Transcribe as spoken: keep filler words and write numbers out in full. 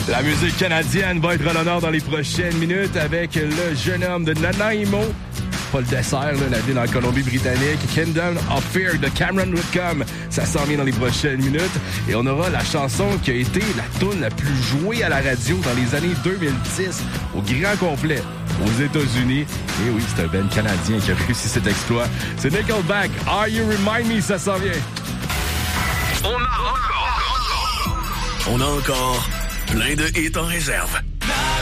La musique canadienne va être à l'honneur dans les prochaines minutes avec le jeune homme de Nanaimo. Pas le dessert, là, la ville en Colombie-Britannique. Kingdom of Fear de Cameron Whitcomb. Ça s'en vient dans les prochaines minutes. Et on aura la chanson qui a été la toune la plus jouée à la radio dans les années deux mille dix au grand complet aux États-Unis. Et oui, c'est un band canadien qui a réussi cet exploit. C'est Nickelback. Are You Remind Me? Ça s'en vient. On a encore... On a encore plein de hits en réserve.